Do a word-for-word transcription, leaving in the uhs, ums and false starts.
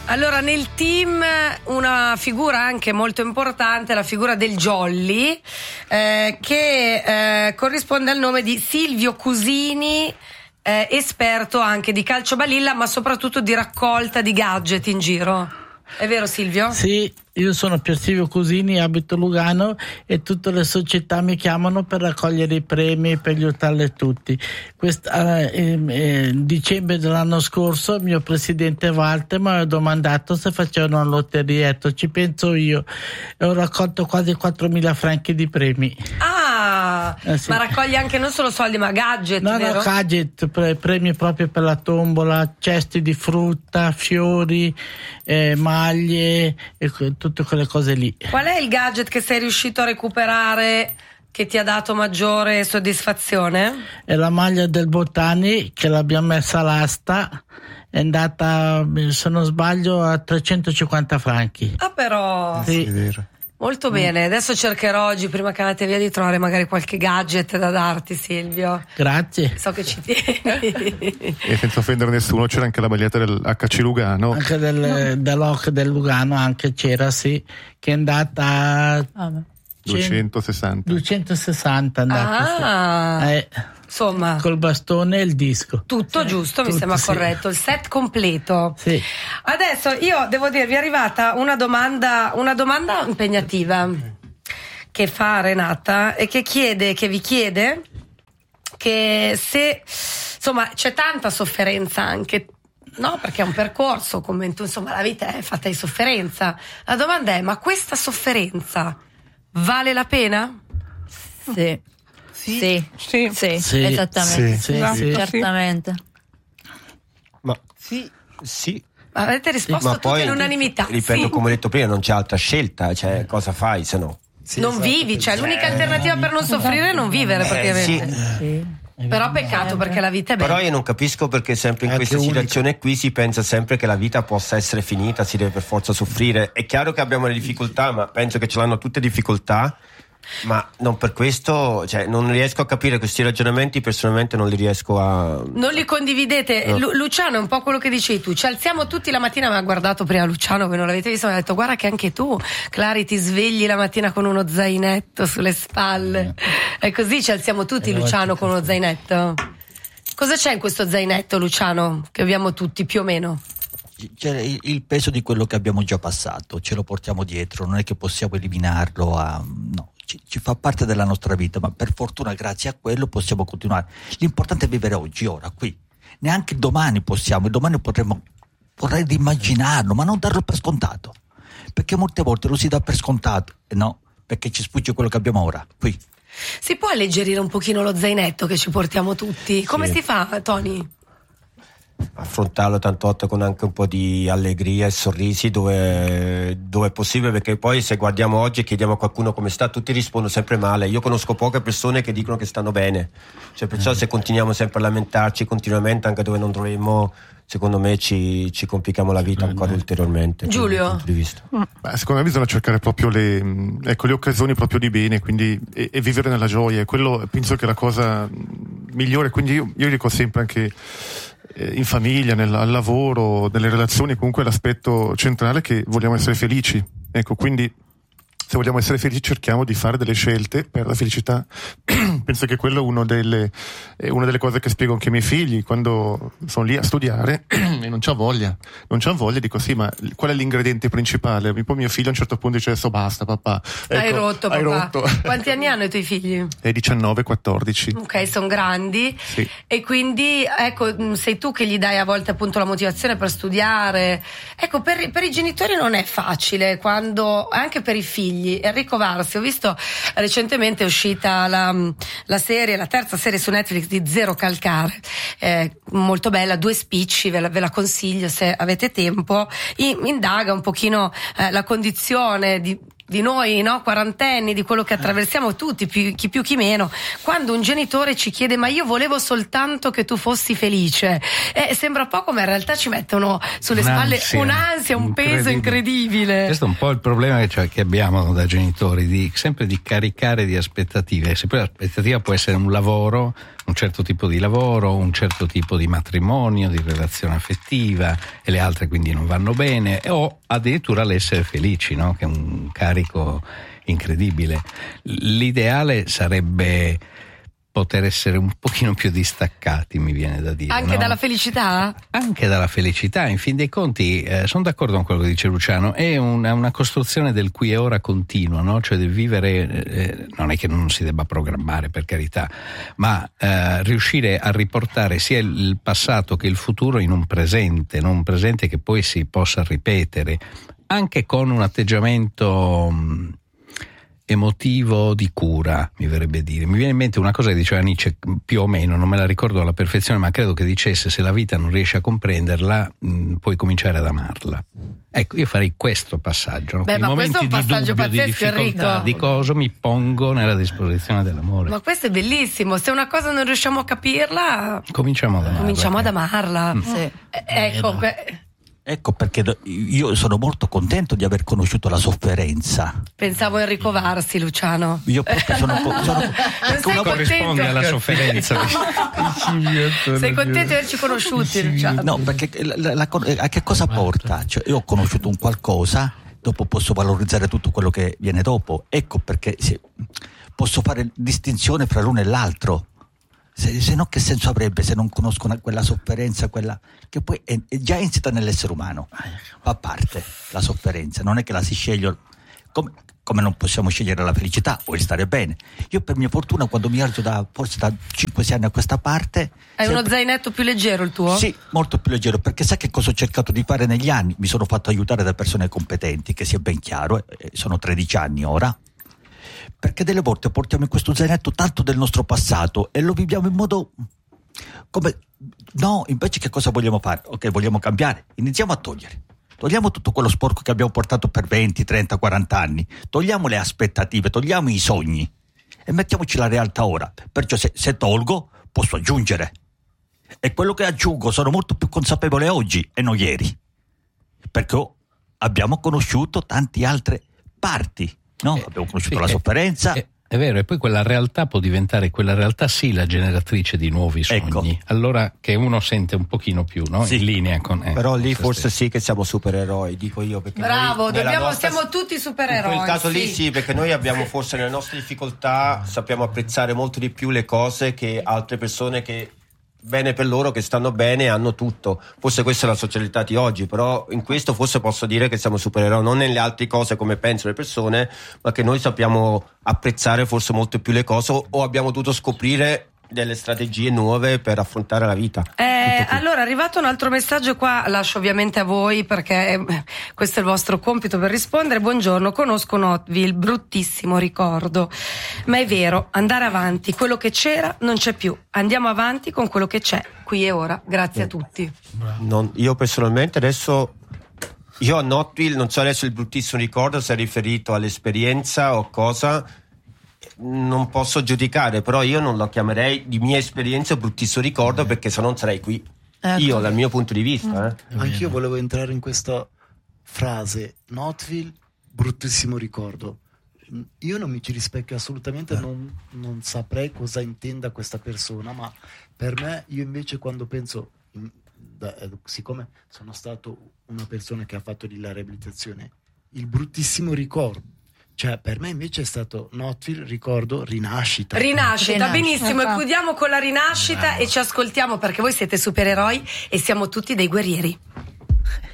Allora, nel team una figura anche molto importante, la figura del Jolly, eh, che eh, corrisponde al nome di Silvio Cusini, eh, esperto anche di calcio balilla, ma soprattutto di raccolta di gadget in giro. È vero, Silvio? Sì, io sono Pier Silvio Cusini, abito Lugano e tutte le società mi chiamano per raccogliere i premi, per aiutarle tutti. Questa, eh, eh, dicembre dell'anno scorso il mio presidente Walter mi aveva domandato se facevano una lotteria, detto, ci penso io, e ho raccolto quasi quattromila franchi di premi. Ah, eh sì. Ma raccoglie anche non solo soldi ma gadget, no, vero? No, gadget, pre- premi proprio per la tombola, cesti di frutta, fiori, eh, maglie e tutte quelle cose lì. Qual è il gadget che sei riuscito a recuperare che ti ha dato maggiore soddisfazione? È la maglia del Botani che l'abbiamo messa all'asta, è andata, se non sbaglio, a trecentocinquanta franchi. Ah, però sì. È vero. Molto bene, adesso cercherò oggi, prima che andate via, di trovare magari qualche gadget da darti, Silvio. Grazie. So che ci tieni. E senza offendere nessuno, c'era anche la maglietta del H C Lugano. Anche del, no. dell'O C del Lugano anche c'era, sì, che è andata a duecentosessanta. duecentosessanta è andata. Ah, sì. eh, insomma. Col bastone e il disco. Tutto sì, giusto, tutto, mi sembra sì. corretto, il set completo. Sì. Adesso io devo dire, vi è arrivata una domanda, una domanda impegnativa che fa Renata e che chiede, che vi chiede che se, insomma, c'è tanta sofferenza anche, no? Perché è un percorso, come insomma la vita è fatta di sofferenza. La domanda è: ma questa sofferenza vale la pena? Sì. Sì. Sì. Sì. Sì. Sì. Esattamente. Sì. Sì. Sì. Certamente. Ma sì, sì. Ma avete risposto Ma tutti poi, all'unanimità. ripeto, sì. come ho detto prima, non c'è altra scelta, cioè cosa fai se no? Sì, non esatto. vivi, cioè l'unica alternativa per non soffrire è non vivere, praticamente. Eh, sì. Sì. Però peccato, perché la vita è bella. Però io non capisco perché sempre in questa situazione qui si pensa sempre che la vita possa essere finita, si deve per forza soffrire. È chiaro che abbiamo le difficoltà, ma penso che ce l'hanno tutte difficoltà. Ma non per questo, cioè non riesco a capire questi ragionamenti, personalmente non li riesco a... Non li condividete? No. Lu- Luciano è un po' quello che dicevi tu, ci alziamo tutti la mattina, mi ha guardato prima Luciano, voi non l'avete visto, mi ha detto guarda che anche tu, Clari, ti svegli la mattina con uno zainetto sulle spalle, è così, ci alziamo tutti, Luciano, con uno zainetto. Cosa c'è in questo zainetto, Luciano, che abbiamo tutti più o meno? C'è il peso di quello che abbiamo già passato, ce lo portiamo dietro, non è che possiamo eliminarlo, a, no, ci, ci fa parte della nostra vita, ma per fortuna grazie a quello possiamo continuare. L'importante è vivere oggi, ora, qui. Neanche domani possiamo, domani potremmo, vorrei immaginarlo, ma non darlo per scontato, perché molte volte lo si dà per scontato, no, perché ci sfugge quello che abbiamo ora, qui. Si può alleggerire un pochino lo zainetto che ci portiamo tutti? Come sì. si fa, Tony? Affrontarlo tant'otto con anche un po' di allegria e sorrisi dove, dove è possibile, perché poi se guardiamo oggi e chiediamo a qualcuno come sta, tutti rispondono sempre male. Io conosco poche persone che dicono che stanno bene, cioè perciò se continuiamo sempre a lamentarci continuamente anche dove non dovremmo, secondo me ci, ci complichiamo la vita ancora ulteriormente. Giulio? Di vista. Beh, secondo me bisogna cercare proprio le, ecco, le occasioni proprio di bene, quindi e, e vivere nella gioia, quello penso che è la cosa migliore. Quindi io, io dico sempre anche in famiglia, nel, al lavoro, nelle relazioni, comunque l'aspetto centrale è che vogliamo essere felici, ecco, quindi se vogliamo essere felici cerchiamo di fare delle scelte per la felicità. Penso che quello è uno delle, è una delle cose che spiego anche ai miei figli quando sono lì a studiare e non c'ha voglia, non c'ha voglia, dico sì, ma qual è l'ingrediente principale? Poi mio figlio a un certo punto dice adesso basta papà. Ecco, hai rotto hai papà. Rotto. Quanti anni hanno i tuoi figli? È diciannove quattordici. Ok, sono grandi. Sì. E quindi ecco, sei tu che gli dai a volte appunto la motivazione per studiare. Ecco, per, per i genitori non è facile, quando anche per i figli. Enrico Varsi, ho visto recentemente è uscita la, la serie, la terza serie su Netflix di Zero Calcare, eh, molto bella, due spicci, ve la, ve la consiglio se avete tempo. In, indaga un pochino eh, la condizione di di noi, no, quarantenni, di quello che attraversiamo tutti, più, chi più chi meno, quando un genitore ci chiede ma io volevo soltanto che tu fossi felice, eh, sembra poco ma in realtà ci mettono sulle un'ansia, spalle un'ansia, un peso incredibile. Questo è un po' il problema che, cioè, che abbiamo da genitori, di sempre di caricare di aspettative, se poi l'aspettativa può essere un lavoro, un certo tipo di lavoro, un certo tipo di matrimonio, di relazione affettiva, e le altre quindi non vanno bene, o addirittura l'essere felici, no? Che è un carico incredibile. L'ideale sarebbe poter essere un pochino più distaccati, mi viene da dire. Anche no? dalla felicità? Anche dalla felicità, in fin dei conti, eh, sono d'accordo con quello che dice Luciano, è una, una costruzione del qui e ora continuo, no? Cioè del vivere, eh, non è che non si debba programmare, per carità, ma eh, riuscire a riportare sia il, il passato che il futuro in un presente, no? Un presente che poi si possa ripetere, anche con un atteggiamento mh, emotivo di cura, mi verrebbe dire. Mi viene in mente una cosa che diceva Nietzsche, più o meno, non me la ricordo alla perfezione, ma credo che dicesse: se la vita non riesci a comprenderla, mh, puoi cominciare ad amarla. Ecco, io farei questo passaggio. Beh, in ma momenti questo è un di passaggio dubbio, di pazzesco, difficoltà, Enrico. di coso, mi pongo nella disposizione dell'amore. Ma questo è bellissimo. Se una cosa non riusciamo a capirla, Cominciamo ad amarla. cominciamo ad amarla. Mm. Sì. Eh, ecco, que- Ecco perché io sono molto contento di aver conosciuto la sofferenza. pensavo Enrico Varsi, Luciano. Io proprio sono, sono Non sei Corrisponde contento? alla sofferenza. Sei contento di averci conosciuti, Luciano? no, perché la, la, la, a che cosa porta? Cioè, io ho conosciuto un qualcosa, dopo posso valorizzare tutto quello che viene dopo. Ecco perché se, posso fare distinzione fra l'uno e l'altro. Se, se no, che senso avrebbe se non conosco una, quella sofferenza, quella che poi è, è già insita nell'essere umano, fa parte la sofferenza, non è che la si sceglie come, come non possiamo scegliere la felicità o il stare bene. Io per mia fortuna, quando mi alzo da forse da cinque sei anni a questa parte, Hai sempre, uno zainetto più leggero il tuo? sì, molto più leggero, perché sai che cosa ho cercato di fare negli anni? Mi sono fatto aiutare da persone competenti, che sia ben chiaro, eh, sono tredici anni ora. Perché delle volte portiamo in questo zainetto tanto del nostro passato e lo viviamo in modo come no, invece che cosa vogliamo fare? Ok, vogliamo cambiare, iniziamo a togliere. Togliamo tutto quello sporco che abbiamo portato per venti, trenta, quaranta anni. Togliamo le aspettative, togliamo i sogni e mettiamoci la realtà ora. Perciò se, se tolgo, posso aggiungere. E quello che aggiungo sono molto più consapevole oggi e non ieri. Perché abbiamo conosciuto tante altre parti. No, Eh, abbiamo conosciuto sì, la è- sofferenza. È, è vero, e poi quella realtà può diventare, quella realtà sì, la generatrice di nuovi sogni. Ecco. Allora che uno sente un pochino più, no? Sì. In linea con... eh, Però lì se forse stesso. sì che siamo supereroi, dico io. Perché Bravo, noi nella dobbiamo, nostra- siamo tutti supereroi. In quel caso lì sì. sì, perché noi abbiamo forse nelle nostre difficoltà sappiamo apprezzare molto di più le cose che altre persone che bene per loro, che stanno bene, hanno tutto. Forse questa è la socialità di oggi, però in questo forse posso dire che siamo supereroi, non nelle altre cose come pensano le persone, ma che noi sappiamo apprezzare forse molto più le cose o, o abbiamo dovuto scoprire delle strategie nuove per affrontare la vita. Eh, allora è arrivato un altro messaggio, qua lascio ovviamente a voi perché eh, questo è il vostro compito per rispondere. Buongiorno, conosco Notville, bruttissimo ricordo, ma è vero, andare avanti, quello che c'era non c'è più, andiamo avanti con quello che c'è qui e ora. Grazie a tutti. Non, io personalmente adesso io a Notville non so adesso il bruttissimo ricordo se è riferito all'esperienza o cosa, non posso giudicare, però io non lo chiamerei di mia esperienza bruttissimo ricordo, perché se non sarei qui. Ecco. Io dal mio punto di vista eh. Anch'io volevo entrare in questa frase, Notville, bruttissimo ricordo. Io non mi ci rispecchio assolutamente, non, non saprei cosa intenda questa persona, ma per me, io invece quando penso, in- da- eh, siccome sono stato una persona che ha fatto di la riabilitazione, il bruttissimo ricordo, cioè per me invece è stato Notville, ricordo, rinascita. Rinascita, Rinascita. benissimo, e chiudiamo con la rinascita e ci ascoltiamo perché voi siete supereroi e siamo tutti dei guerrieri.